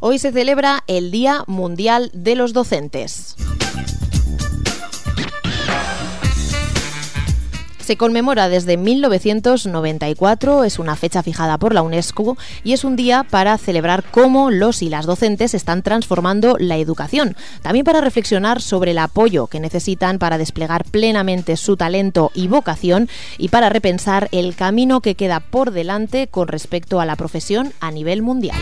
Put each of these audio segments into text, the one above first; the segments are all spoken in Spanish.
Hoy se celebra el Día Mundial de los Docentes. Se conmemora desde 1994, es una fecha fijada por la UNESCO y es un día para celebrar cómo los y las docentes están transformando la educación. También para reflexionar sobre el apoyo que necesitan para desplegar plenamente su talento y vocación y para repensar el camino que queda por delante con respecto a la profesión a nivel mundial.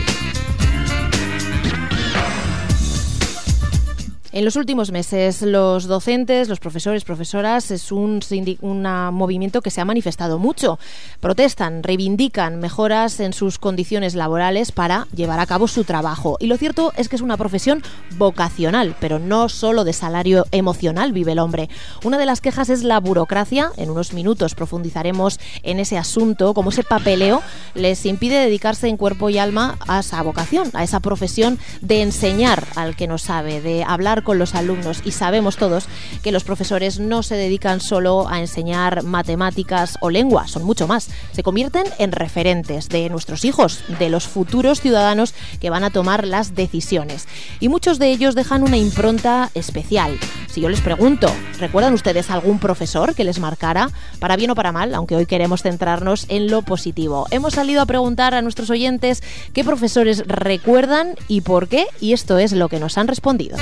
En los últimos meses, los docentes, los profesores, profesoras, es un movimiento que se ha manifestado mucho. Protestan, reivindican mejoras en sus condiciones laborales para llevar a cabo su trabajo. Y lo cierto es que es una profesión vocacional, pero no solo de salario emocional vive el hombre. Una de las quejas es la burocracia. En unos minutos profundizaremos en ese asunto, cómo ese papeleo les impide dedicarse en cuerpo y alma a esa vocación, a esa profesión de enseñar al que no sabe, de hablar con los alumnos. Y sabemos todos que los profesores no se dedican solo a enseñar matemáticas o lengua, son mucho más. Se convierten en referentes de nuestros hijos, de los futuros ciudadanos que van a tomar las decisiones. Y muchos de ellos dejan una impronta especial. Si yo les pregunto, ¿recuerdan ustedes algún profesor que les marcara, para bien o para mal, aunque hoy queremos centrarnos en lo positivo? Hemos salido a preguntar a nuestros oyentes qué profesores recuerdan y por qué, y esto es lo que nos han respondido.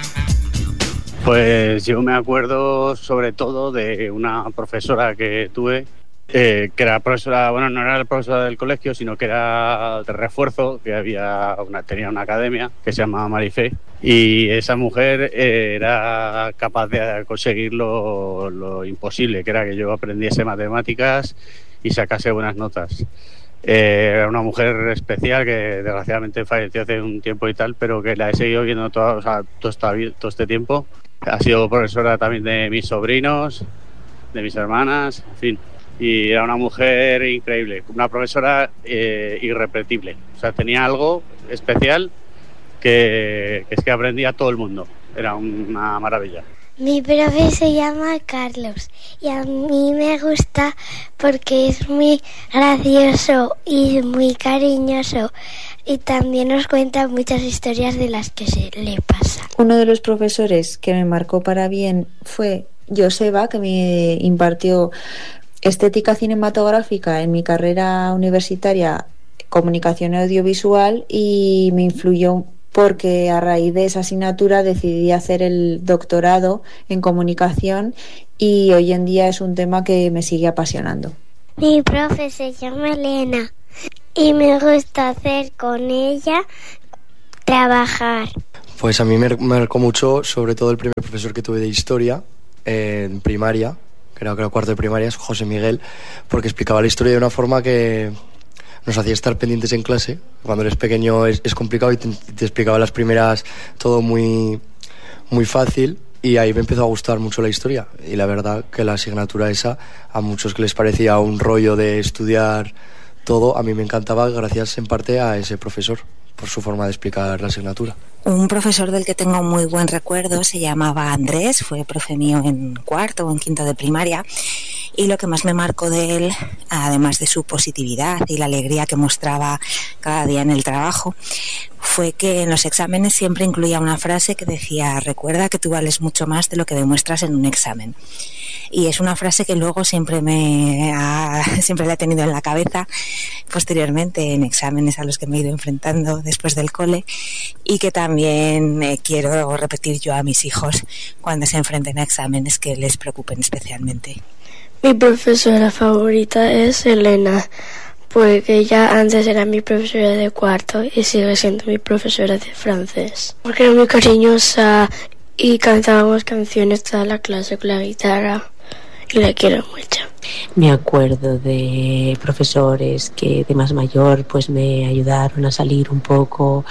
Pues yo me acuerdo sobre todo de una profesora que tuve, que era profesora, bueno, no era la profesora del colegio, sino que era de refuerzo, que tenía una academia que se llamaba Marifé, y esa mujer era capaz de conseguir lo imposible, que era que yo aprendiese matemáticas y sacase buenas notas. Era una mujer especial que desgraciadamente falleció hace un tiempo y tal, pero que la he seguido viendo todo este tiempo. Ha sido profesora también de mis sobrinos, de mis hermanas, en fin. Y era una mujer increíble, una profesora irrepetible. O sea, tenía algo especial que es que aprendía a todo el mundo. Era una maravilla. Mi profe se llama Carlos y a mí me gusta porque es muy gracioso y muy cariñoso y también nos cuenta muchas historias de las que se le pasa. Uno de los profesores que me marcó para bien fue Joseba, que me impartió estética cinematográfica en mi carrera universitaria, comunicación audiovisual, y me influyó porque a raíz de esa asignatura decidí hacer el doctorado en comunicación y hoy en día es un tema que me sigue apasionando. Mi profe se llama Elena y me gusta hacer con ella trabajar. Pues a mí me marcó mucho, sobre todo el primer profesor que tuve de historia en primaria, que era cuarto de primaria, es José Miguel, porque explicaba la historia de una forma que nos hacía estar pendientes en clase. Cuando eres pequeño es complicado y te explicaba las primeras todo muy, muy fácil, y ahí me empezó a gustar mucho la historia. Y la verdad que la asignatura esa, a muchos que les parecía un rollo de estudiar todo, a mí me encantaba gracias en parte a ese profesor, por su forma de explicar la asignatura. Un profesor del que tengo muy buen recuerdo se llamaba Andrés, fue profe mío en cuarto o en quinto de primaria, y lo que más me marcó de él, además de su positividad y la alegría que mostraba cada día en el trabajo, fue que en los exámenes siempre incluía una frase que decía: recuerda que tú vales mucho más de lo que demuestras en un examen. Y es una frase que luego siempre la he tenido en la cabeza posteriormente en exámenes a los que me he ido enfrentando después del cole, y que también quiero repetir yo a mis hijos cuando se enfrenten a exámenes que les preocupen especialmente. Mi profesora favorita es Elena, porque ella antes era mi profesora de cuarto y sigue siendo mi profesora de francés. Porque era muy cariñosa y cantábamos canciones toda la clase con la guitarra y la quiero mucho. Me acuerdo de profesores que de más mayor pues me ayudaron a salir un poco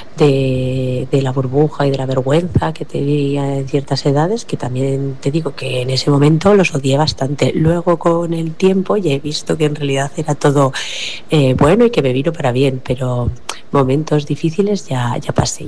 de la burbuja y de la vergüenza que tenía en ciertas edades, que también te digo que en ese momento los odié bastante. Luego con el tiempo ya he visto que en realidad era todo bueno y que me vino para bien, pero momentos difíciles ya pasé.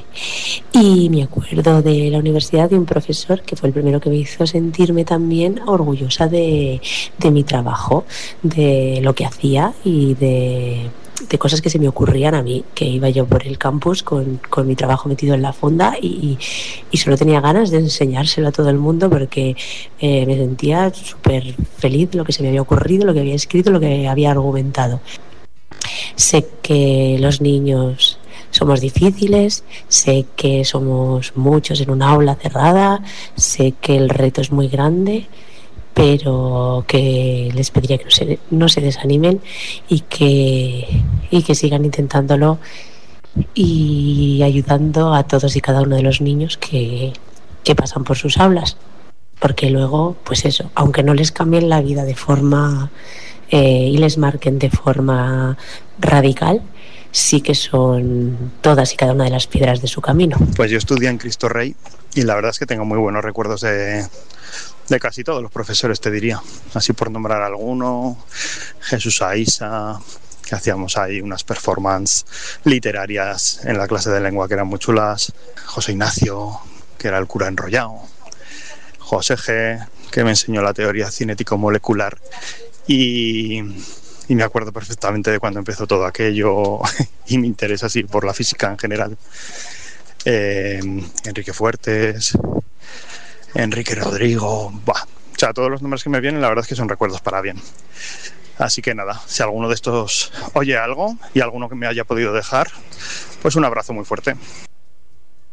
Y me acuerdo de la universidad de un profesor que fue el primero que me hizo sentirme también orgullosa de mi trabajo, de lo que hacía y de cosas que se me ocurrían a mí, que iba yo por el campus con mi trabajo metido en la funda y solo tenía ganas de enseñárselo a todo el mundo porque me sentía súper feliz de lo que se me había ocurrido, lo que había escrito, lo que había argumentado. Sé que los niños somos difíciles, sé que somos muchos en una aula cerrada, sé que el reto es muy grande, pero que les pediría que no se desanimen y que sigan intentándolo y ayudando a todos y cada uno de los niños que pasan por sus aulas, porque luego, pues eso, aunque no les cambien la vida de forma y les marquen de forma radical, sí que son todas y cada una de las piedras de su camino. Pues yo estudié en Cristo Rey y la verdad es que tengo muy buenos recuerdos de casi todos los profesores, te diría, así por nombrar alguno. Jesús Aisa, que hacíamos ahí unas performances literarias en la clase de lengua que eran muy chulas. José Ignacio, que era el cura enrollado. José G, que me enseñó la teoría cinético-molecular. Y me acuerdo perfectamente de cuando empezó todo aquello y me interesa así por la física en general. Enrique Fuertes, Enrique Rodrigo, o sea, todos los nombres que me vienen la verdad es que son recuerdos para bien. Así que nada, si alguno de estos oye algo y alguno que me haya podido dejar, pues un abrazo muy fuerte.